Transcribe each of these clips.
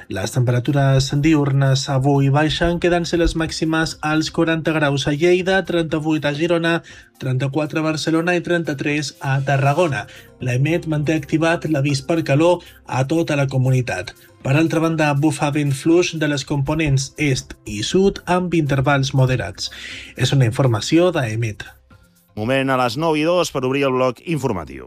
Les temperatures diürnes avui baixen, quedant-se les màximes als 40 graus a Lleida, 38 a Girona, 34 a Barcelona i 33 a Tarragona. L'EMET manté activat l'avís per calor a tota la comunitat. Per altra banda, bufa vent fluix de les components est i sud amb intervals moderats. És una informació d'EMET. Moment a les 9:02 per obrir el bloc informatiu.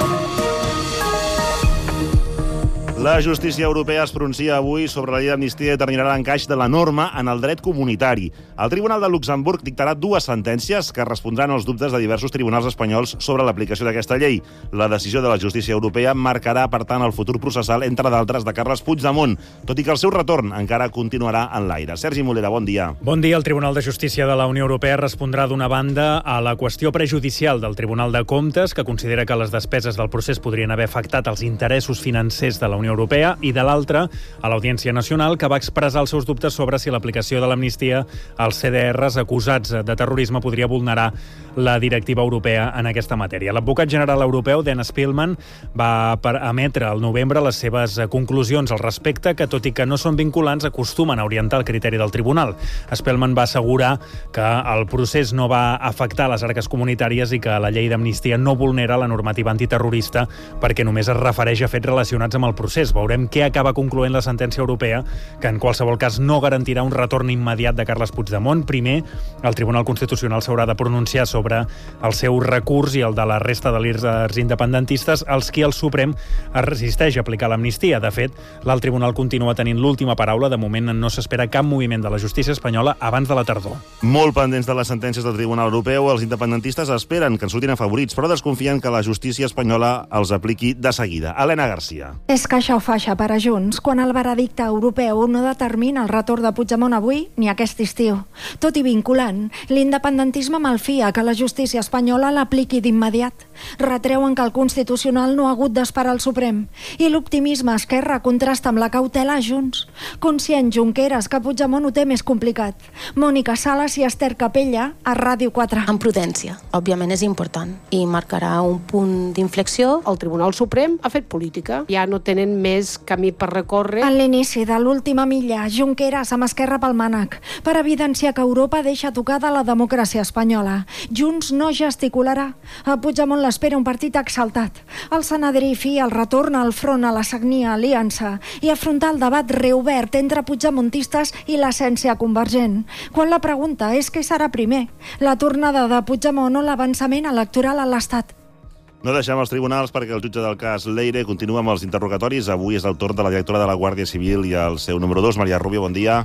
La justícia europea es pronuncia avui sobre la llei d'amnistia i determinarà l'encaix de la norma en el dret comunitari. El Tribunal de Luxemburg dictarà dues sentències que respondran als dubtes de diversos tribunals espanyols sobre l'aplicació d'aquesta llei. La decisió de la justícia europea marcarà, per tant, el futur processal, entre d'altres, de Carles Puigdemont, tot i que el seu retorn encara continuarà en l'aire. Sergi Molera, bon dia. Bon dia. El Tribunal de Justícia de la Unió Europea respondrà d'una banda a la qüestió prejudicial del Tribunal de Comptes, que considera que les despeses del procés podrien haver afectat els interessos financers de la Unió Europea, i de l'altra a l'Audiència Nacional, que va expressar els seus dubtes sobre si l'aplicació de l'amnistia als CDRs acusats de terrorisme podria vulnerar la directiva europea en aquesta matèria. L'advocat general europeu, Denis Spillman, va emetre al novembre les seves conclusions al respecte, que, tot i que no són vinculants, acostumen a orientar el criteri del tribunal. Spillman va assegurar que el procés no va afectar les arques comunitàries i que la llei d'amnistia no vulnera la normativa antiterrorista perquè només es refereix a fets relacionats amb el procés. Veurem què acaba concloent la sentència europea, que en qualsevol cas no garantirà un retorn immediat de Carles Puigdemont. Primer, el Tribunal Constitucional s'haurà de pronunciar sobre el seu recurs i el de la resta de líders independentistes, als qui el Suprem es resisteix a aplicar l'amnistia. De fet, l'alt tribunal continua tenint l'última paraula. De moment no s'espera cap moviment de la justícia espanyola abans de la tardor. Molt pendents de les sentències del Tribunal Europeu, els independentistes esperen que en surtin afavorits, però desconfien que la justícia espanyola els apliqui de seguida. Helena Garcia. És caixa o faixa per a Junts quan el veredicte europeu no determina el retorn de Puigdemont avui ni aquest estiu. Tot i vinculant, l'independentisme malfia que la justícia espanyola l'apliqui d'immediat. Retreuen que el Constitucional no ha hagut d'esperar el Suprem. I l'optimisme Esquerra contrasta amb la cautela a Junts. Conscient Junqueras que Puigdemont ho té més complicat. Mònica Sales i Esther Capella a Ràdio 4. Amb prudència, òbviament és important, i marcarà un punt d'inflexió. El Tribunal Suprem ha fet política. Ja no tenen més camí per recórrer. En l'inici de l'última milla, Junqueras amb Esquerra pel mànec, per evidenciar que Europa deixa tocada la democràcia espanyola. Junts no gesticularà. A Puigdemont l'espera un partit exaltat. El Sanedrí fia el retorn al front a la sagnia aliança i afrontar el debat reobert entre puigdemontistes i l'essència convergent. Quan la pregunta és què serà primer, la tornada de Puigdemont o l'avançament electoral a l'Estat. No deixem els tribunals perquè el jutge del cas Leire continua amb els interrogatoris. Avui és el torn de la directora de la Guàrdia Civil i el seu número 2, Maria Rubio. Bon dia.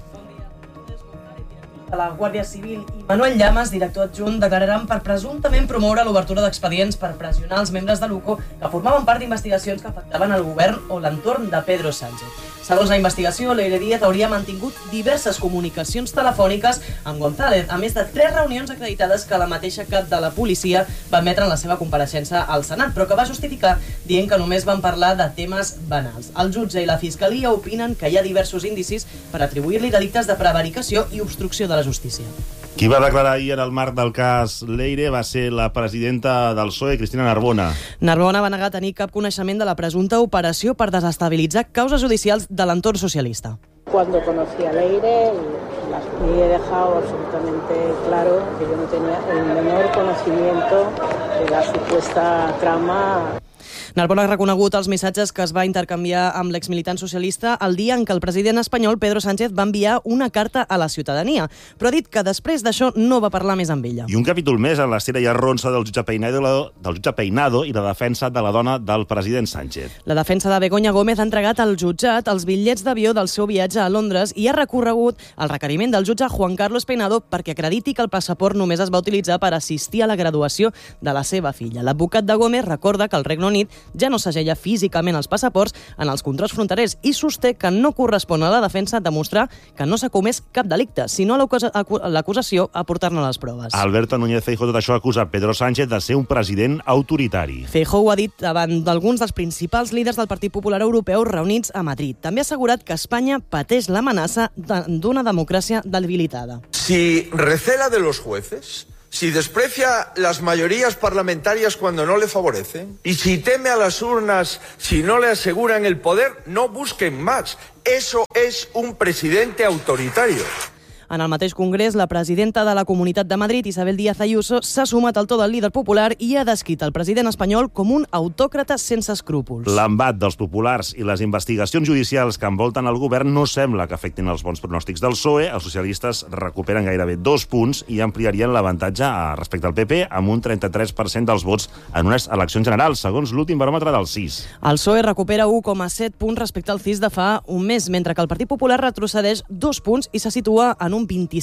De la Guàrdia Civil i Manuel Llamas, director adjunt, declararan per presumptament promoure l'obertura d'expedients per pressionar els membres de l'UCO que formaven part d'investigacions que afectaven el govern o l'entorn de Pedro Sánchez. Segons la investigació, Leire Díaz hauria mantingut diverses comunicacions telefòniques amb González, a més de 3 reunions acreditades que la mateixa cap de la policia va emetre en la seva compareixença al Senat, però que va justificar dient que només van parlar de temes banals. El jutge i la fiscalia opinen que hi ha diversos indicis per atribuir-li delictes de prevaricació i obstrucció de la justícia. Qui va declarar ahir en el marc del cas Leire va ser la presidenta del PSOE, Cristina Narbona. Narbona va negar tenir cap coneixement de la presumpta operació per desestabilitzar causes judicials de l'entorn socialista. Cuando conocí a Leire, y he dejado absolutamente claro que yo no tenía el menor conocimiento de la supuesta trama. Narbona ha reconegut els missatges que es va intercanviar amb l'exmilitant socialista el dia en què el president espanyol, Pedro Sánchez, va enviar una carta a la ciutadania, però ha dit que després d'això no va parlar més amb ella. I un capítol més en l'estira i arronsa del jutge Peinado i la defensa de la dona del president Sánchez. La defensa de Begoña Gómez ha entregat al jutjat els bitllets d'avió del seu viatge a Londres i ha recorregut el requeriment del jutge Juan Carlos Peinado perquè acrediti que el passaport només es va utilitzar per assistir a la graduació de la seva filla. L'advocat de Gómez recorda que el Regne Unit ja no segella físicament els passaports en els controls fronterers i sosté que no correspon a la defensa demostrar que no s'ha comès cap delicte, sinó l'acusació a portar-ne les proves. Alberto Núñez Feijóo tot això acusa Pedro Sánchez de ser un president autoritari. Feijóo ho ha dit davant d'alguns dels principals líders del Partit Popular Europeu reunits a Madrid. També ha assegurat que Espanya pateix l'amenaça d'una democràcia debilitada. Si recela de los jueces, si desprecia las mayorías parlamentarias cuando no le favorecen y si teme a las urnas si no le aseguran el poder, no busquen más. Eso es un presidente autoritario. En el mateix congrés, la presidenta de la Comunitat de Madrid, Isabel Díaz Ayuso, s'ha sumat al to del líder popular i ha descrit el president espanyol com un autòcrata sense escrúpols. L'embat dels populars i les investigacions judicials que envolten el govern no sembla que afectin els bons pronòstics del PSOE. Els socialistes recuperen gairebé 2 punts i ampliarien l'avantatge respecte al PP amb un 33% dels vots en unes eleccions generals, segons l'últim baròmetre del CIS. El PSOE recupera 1,7 punts respecte al CIS de fa un mes, mentre que el Partit Popular retrocedeix 2 punts i se situa en un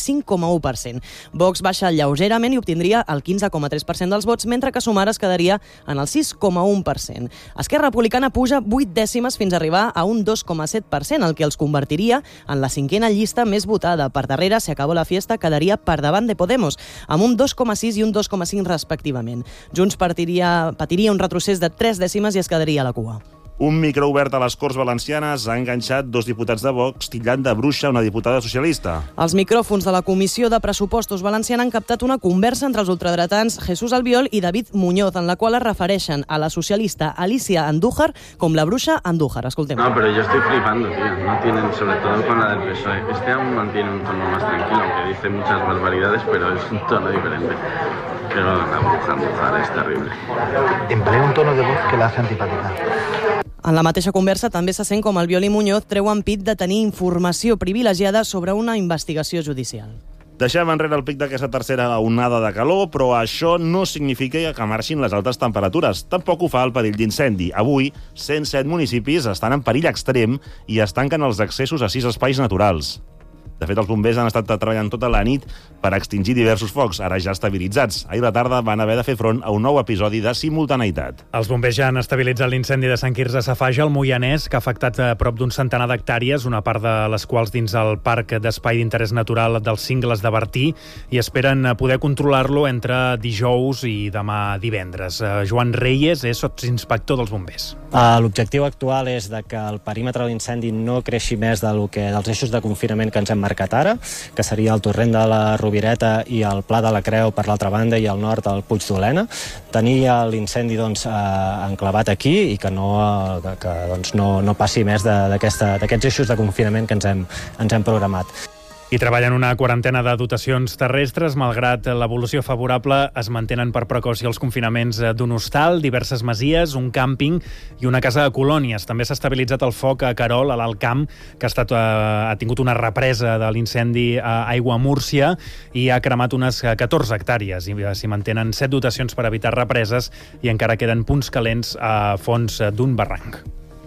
25,1%. Vox baixa lleugerament i obtindria el 15,3% dels vots, mentre que Sumar es quedaria en el 6,1%. Esquerra Republicana puja 8 dècimes fins a arribar a un 2,7%, el que els convertiria en la 5a llista més votada. Per darrere, si acabó la fiesta, quedaria per davant de Podemos, amb un 2,6 i un 2,5 respectivament. Junts patiria un retrocés de 3 dècimes i es quedaria a la cua. Un micro obert a les Corts Valencianes ha enganxat 2 diputats de Vox titllant de bruixa una diputada socialista. Els micròfons de la Comissió de Pressupostos Valenciana han captat una conversa entre els ultradretans Jesús Albiol i David Muñoz, en la qual es refereixen a la socialista Alicia Andújar com la bruixa Andújar. Escoltem. No, pero yo estoy flipando, tío. No tienen, sobre todo con la del PSOE. Este aún mantiene un tono más tranquilo, aunque dice muchas barbaridades, pero es un tono diferente. Pero la bruja Andújar es terrible. Emplea un tono de voz que la hace antipática. En la mateixa conversa també se sent com Albiol i Muñoz treuen pit de tenir informació privilegiada sobre una investigació judicial. Deixem enrere el pic d'aquesta tercera onada de calor, però això no significa que marxin les altes temperatures. Tampoc ho fa el perill d'incendi. Avui, 107 municipis estan en perill extrem i es tanquen els accessos a 6 espais naturals. De fet, els bombers han estat treballant tota la nit per extingir diversos focs, ara ja estabilitzats. Ahir a la tarda van haver de fer front a un nou episodi de simultaneïtat. Els bombers ja han estabilitzat l'incendi de Sant Quirze Safaja, al Moianès, que ha afectat a prop d'un centenar d'hectàrees, una part de les quals dins el Parc d'Espai d'Interès Natural dels Cingles de Bertí, i esperen poder controlar-lo entre dijous i demà divendres. Joan Reyes és sotsinspector dels bombers. L'objectiu actual és que el perímetre de l'incendi no creixi més dels eixos de confinament que ens hem marcat ara, que seria el torrent de la Rovireta i el Pla de la Creu per l'altra banda i al nord el Puig d'Olena. Tenir l'incendi enclavat aquí i que no passi més d'aquests eixos de confinament que ens hem programat. I treballen una quarantena de dotacions terrestres. Malgrat l'evolució favorable, es mantenen per precaució els confinaments d'un hostal, diverses masies, un càmping i una casa de colònies. També s'ha estabilitzat el foc a Querol, a l'Alt Camp, que ha tingut una represa de l'incendi a Aigua Múrcia i ha cremat unes 14 hectàrees. I s'hi mantenen 7 dotacions per evitar represes i encara queden punts calents a fons d'un barranc.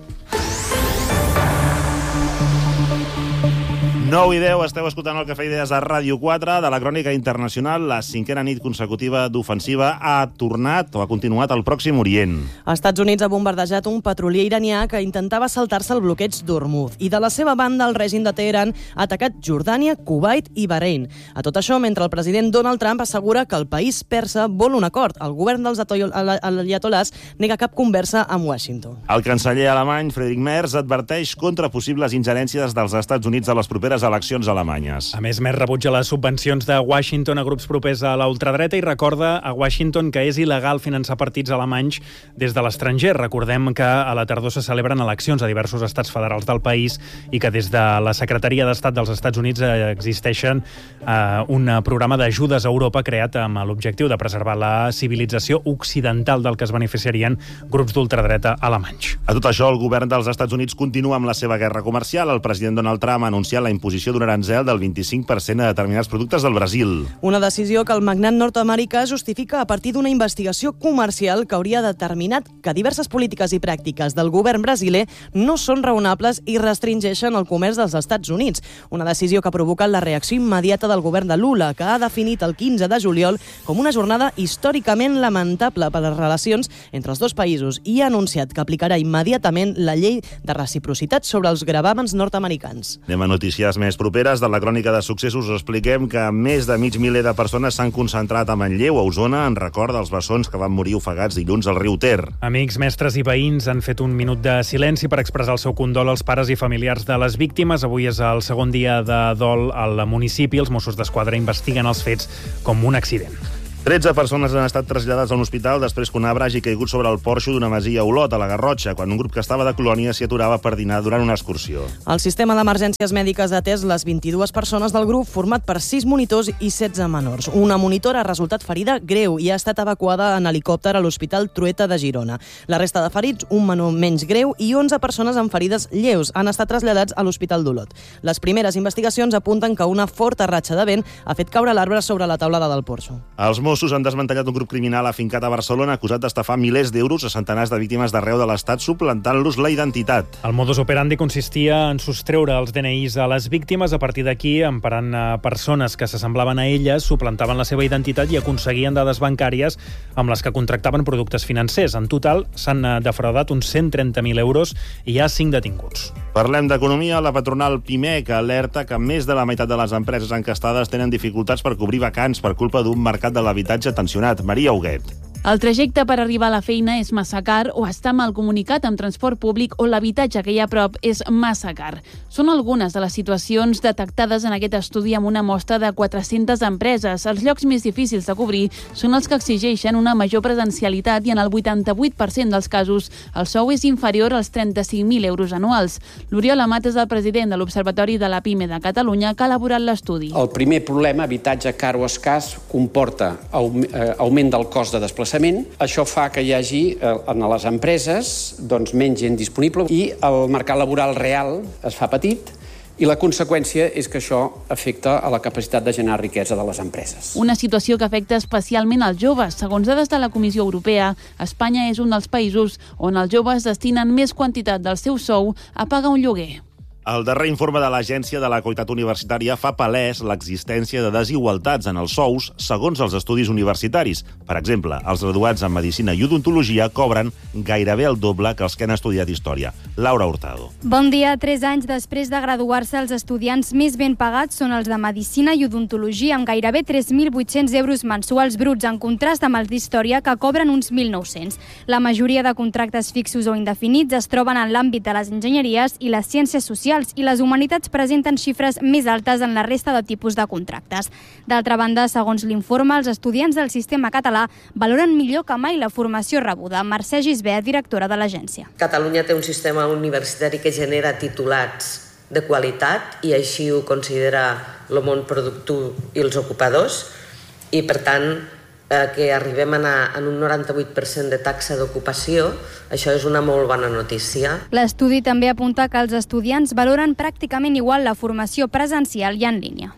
9 i 10, esteu escoltant el Cafè Idees a Ràdio 4. De la crònica internacional, la 5a nit consecutiva d'ofensiva ha tornat o ha continuat al Pròxim Orient. Els Estats Units ha bombardejat un petrolier iranià que intentava saltar-se el bloqueig d'Hormuz. I de la seva banda, el règim de Teheran ha atacat Jordània, Kuwait i Bahrein. A tot això, mentre el president Donald Trump assegura que el país persa vol un acord. El govern dels ayatolás nega cap conversa amb Washington. El canceller alemany, Friedrich Merz, adverteix contra possibles ingerències dels Estats Units a les properes eleccions alemanyes. A més, rebutja les subvencions de Washington a grups propers a la ultradreta i recorda a Washington que és il·legal finançar partits alemanys des de l'estranger. Recordem que a la tardor se celebren eleccions a diversos estats federals del país i que des de la Secretaria d'Estat dels Estats Units existeixen un programa d'ajudes a Europa creat amb l'objectiu de preservar la civilització occidental del que es beneficiarien grups d'ultradreta alemanys. A tot això, el govern dels Estats Units continua amb la seva guerra comercial. El president Donald Trump ha anunciat la imposició d'un aranzel del 25% a determinats productes del Brasil. Una decisió que el magnat nord-americà justifica a partir d'una investigació comercial que hauria determinat que diverses polítiques i pràctiques del govern brasiler no són raonables i restringeixen el comerç dels Estats Units. Una decisió que ha provocat la reacció immediata del govern de Lula, que ha definit el 15 de juliol com una jornada històricament lamentable per a les relacions entre els dos països i ha anunciat que aplicarà immediatament la llei de reciprocitat sobre els gravàmens nord-americans. Anem a notícies més properes. De la crònica de successos us expliquem que més de mig miler de persones s'han concentrat a Manlleu, a Osona, en record dels bessons que van morir ofegats dilluns al riu Ter. Amics, mestres i veïns han fet un minut de silenci per expressar el seu condol als pares i familiars de les víctimes. Avui és el segon dia de dol al municipi. Els Mossos d'Esquadra investiguen els fets com un accident. 13 persones han estat traslladades a un hospital després que un arbre hagi caigut sobre el porxo d'una masia a Olot, a la Garrotxa, quan un grup que estava de colònia s'hi aturava per dinar durant una excursió. El sistema d'emergències mèdiques ha atès les 22 persones del grup, format per 6 monitors i 16 menors. Una monitora ha resultat ferida greu i ha estat evacuada en helicòpter a l'Hospital Trueta de Girona. La resta de ferits, un menor menys greu i 11 persones amb ferides lleus, han estat traslladats a l'Hospital d'Olot. Les primeres investigacions apunten que una forta ratxa de vent ha fet caure l'arbre sobre la taulada del porxo. Els Mossos han desmantellat un grup criminal afincat a Barcelona acusat d'estafar milers d'euros a centenars de víctimes d'arreu de l'Estat, suplantant-los la identitat. El modus operandi consistia en sostreure els DNIs a les víctimes. A partir d'aquí, emparant persones que s'assemblaven a elles, suplantaven la seva identitat i aconseguien dades bancàries amb les que contractaven productes financers. En total, s'han defraudat uns 130.000 euros i hi ha 5 detinguts. Parlem d'economia. La patronal Pimec alerta que més de la meitat de les empreses encastades tenen dificultats per cobrir vacants per culpa d'un mercat de l'habitatge tensionat. Maria Huguet. El trajecte per arribar a la feina és massa car o està mal comunicat amb transport públic o l'habitatge que hi ha a prop és massa car. Són algunes de les situacions detectades en aquest estudi amb una mostra de 400 empreses. Els llocs més difícils de cobrir són els que exigeixen una major presencialitat i en el 88% dels casos el sou és inferior als 35.000 euros anuals. L'Oriol Amat és el president de l'Observatori de la PIME de Catalunya que ha elaborat l'estudi. El primer problema, habitatge car o escàs, comporta augment del cost de desplaçament. Això fa que hi hagi en les empreses menys gent disponible i el mercat laboral real es fa petit i la conseqüència és que això afecta a la capacitat de generar riquesa de les empreses. Una situació que afecta especialment als joves. Segons dades de la Comissió Europea, Espanya és un dels països on els joves destinen més quantitat del seu sou a pagar un lloguer. El darrer informe de l'Agència de la Qualitat Universitària fa palès l'existència de desigualtats en els sous segons els estudis universitaris. Per exemple, els graduats en Medicina i Odontologia cobren gairebé el doble que els que han estudiat Història. Laura Hurtado. Bon dia. 3 anys després de graduar-se, els estudiants més ben pagats són els de Medicina i Odontologia, amb gairebé 3.800 euros mensuals bruts, en contrast amb els d'Història, que cobren uns 1.900. La majoria de contractes fixos o indefinits es troben en l'àmbit de les enginyeries i les ciències socials, i les humanitats presenten xifres més altes en la resta de tipus de contractes. D'altra banda, segons l'informe, els estudiants del sistema català valoren millor que mai la formació rebuda. Mercè Gisbert, directora de l'agència. Catalunya té un sistema universitari que genera titulats de qualitat i així ho considera el món productiu i els ocupadors i, per tant, que arribem en un 98% de taxa d'ocupació, això és una molt bona notícia. L'estudi també apunta que els estudiants valoren pràcticament igual la formació presencial i en línia.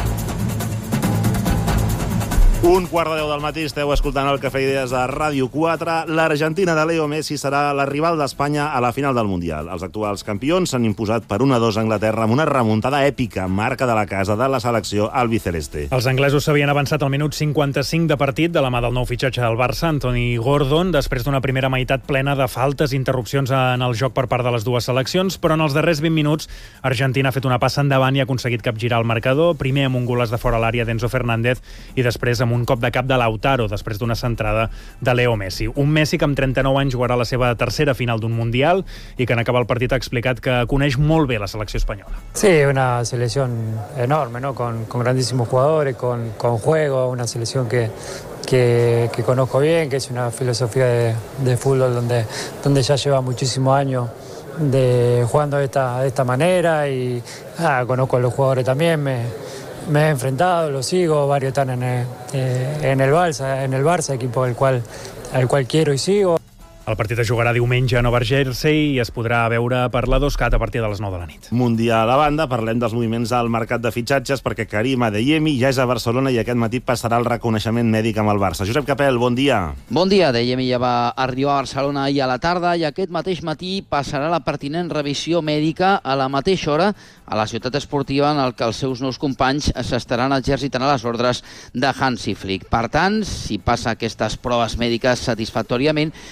1:15 del matí, esteu escoltant el Cafè Idees a Ràdio 4. L'Argentina de Leo Messi serà la rival d'Espanya a la final del Mundial. Els actuals campions s'han imposat per 1-2 a Anglaterra amb una remuntada èpica, marca de la casa de la selecció albiceleste. Els anglesos s'havien avançat al minut 55 de partit de la mà del nou fitxatge del Barça, Anthony Gordon, després d'una primera meitat plena de faltes i interrupcions en el joc per part de les dues seleccions, però en els darrers 20 minuts Argentina ha fet una passa endavant i ha aconseguit capgirar el marcador, primer amb un golaç de fora l'àrea d'Enzo Fernández i després amb un cop de cap de Lautaro després d'una centrada de Leo Messi. Un Messi que amb 39 anys jugarà la seva tercera final d'un Mundial i que en acabar el partit ha explicat que coneix molt bé la selecció espanyola. Sí, una selección enorme, ¿no? Con grandísimos jugadores, con juego, una selección que conozco bien, que es una filosofía de fútbol donde ya lleva muchísimos años jugando de esta manera y conozco a los jugadores también, me he enfrentado, los sigo, varios están en el Barça, equipo al cual quiero y sigo. El partit es jugarà diumenge a Nova Jersey i es podrà veure per la 2Cat a partir de les 9 de la nit. Mundial a banda, parlem dels moviments al mercat de fitxatges perquè Karim Adeyemi ja és a Barcelona i aquest matí passarà el reconeixement mèdic amb el Barça. Josep Capel, bon dia. Bon dia. Adeyemi ja va arribar a Barcelona ahir a la tarda i aquest mateix matí passarà la pertinent revisió mèdica a la mateixa hora a la ciutat esportiva en el que els seus nous companys s'estaran exercitant a les ordres de Hansi Flick. Per tant, si passa aquestes proves mèdiques satisfactòriament, demà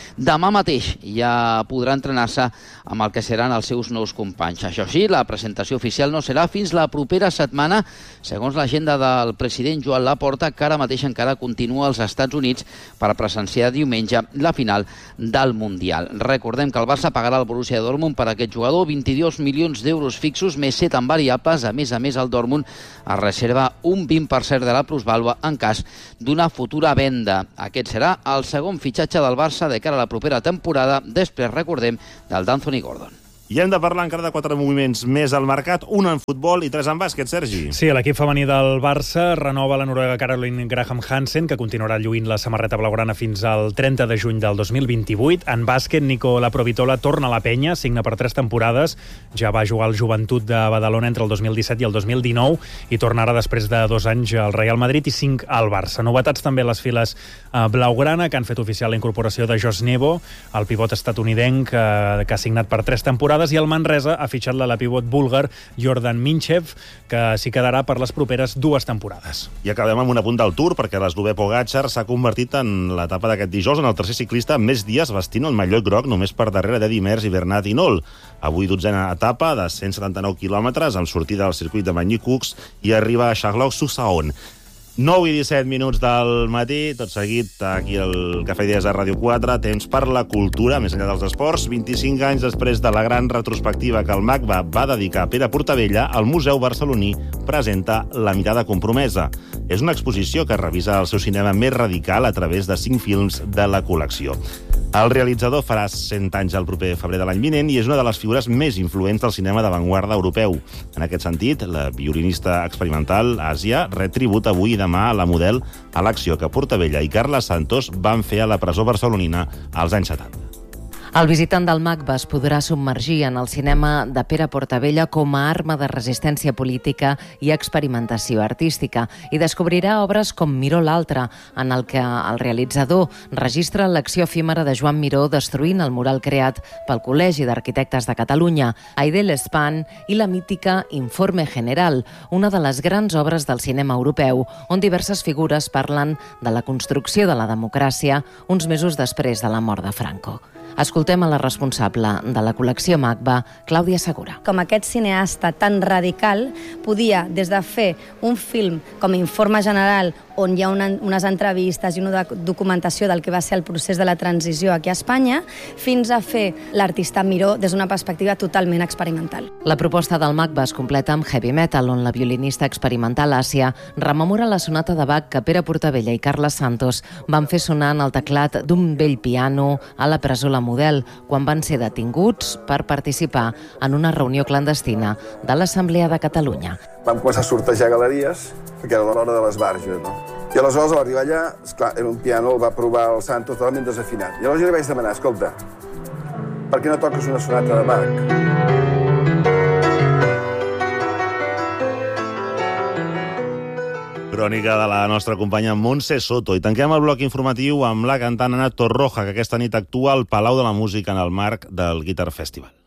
demà mateix ja podrà entrenar-se amb el que seran els seus nous companys. Això sí, la presentació oficial no serà fins la propera setmana, segons l'agenda del president Joan Laporta, que ara mateix encara continua als Estats Units per presenciar diumenge la final del Mundial. Recordem que el Barça pagarà al Borussia Dortmund per aquest jugador 22 milions d'euros fixos més 7 en variables. A més, el Dortmund es reserva un 20% de la plusvàlua en cas d'una futura venda. Aquest serà el segon fitxatge del Barça de cara a la propera temporada, després, recordem, del d'Anthony Gordon. I hem de parlar encara de 4 moviments més al mercat, un en futbol i 3 en bàsquet, Sergi. Sí, l'equip femení del Barça renova la noruega Caroline Graham Hansen, que continuarà lluint la samarreta blaugrana fins al 30 de juny del 2028. En bàsquet, Nico Laprovitola torna a la penya, signa per 3 temporades. Ja va jugar al Joventut de Badalona entre el 2017 i el 2019 i tornarà després de 2 anys al Real Madrid i 5 al Barça. Novetats també a les files blaugrana, que han fet oficial la incorporació de Josh Nebo, el pivot estatunidenc que ha signat per 3 temporades, i el Manresa ha fitxat la pivot búlgar Jordan Minchev, que s'hi quedarà per les properes 2 temporades. I acabem amb un apunt del Tour, perquè l'eslovè Pogačar s'ha convertit en l'etapa d'aquest dijous en el tercer ciclista amb més dies vestint el mallot groc, només per darrere d'Eddy Merckx i Bernat Hinault. Avui 12a etapa de 179 quilòmetres amb sortida del circuit de Magny-Cours i arriba a Charloux-sur-Saône. 9 i 17 minuts del matí, tot seguit aquí al Cafè Idees a Ràdio 4, temps per la cultura, més enllà dels esports. 25 anys després de la gran retrospectiva que el MACBA va dedicar a Pere Portabella, el Museu Barceloní presenta La mirada compromesa. És una exposició que revisa el seu cinema més radical a través de 5 films de la col·lecció. El realitzador farà 100 anys el proper febrer de l'any vinent i és una de les figures més influents del cinema d'avantguarda europeu. En aquest sentit, la violinista experimental Àsia ret tribut avui i demà a la model a l'acció que Portabella i Carles Santos van fer a la presó barcelonina als anys 70. El visitant del MACBA es podrà submergir en el cinema de Pere Portabella com a arma de resistència política i experimentació artística i descobrirà obres com Miró l'altre, en el que el realitzador registra l'acció efímera de Joan Miró destruint el mural creat pel Col·legi d'Arquitectes de Catalunya, Aide l'Espan i la mítica Informe General, una de les grans obres del cinema europeu, on diverses figures parlen de la construcció de la democràcia uns mesos després de la mort de Franco. Escoltem a la responsable de la col·lecció MACBA, Clàudia Segura. Com aquest cineasta tan radical podia, des de fer un film com Informe General, on hi ha unes entrevistes i una documentació del que va ser el procés de la transició aquí a Espanya, fins a fer l'artista Miró des d'una perspectiva totalment experimental. La proposta del MACBA es completa amb Heavy Metal, on la violinista experimental Àsia rememora la sonata de Bach que Pere Portabella i Carles Santos van fer sonar en el teclat d'un vell piano a la presó La Model, quan van ser detinguts per participar en una reunió clandestina de l'Assemblea de Catalunya. Vam començar a sortejar galeries, perquè era l'hora de l'esbarge, no? I aleshores, a l'arribar allà, esclar, era un piano, el va provar el Santos totalment desafinat. I aleshores jo li vaig demanar, escolta, per què no toques una sonata de Bach? Crònica de la nostra companya Montse Soto. I tanquem el bloc informatiu amb la cantant Ana Torroja, que aquesta nit actua al Palau de la Música en el marc del Guitar Festival.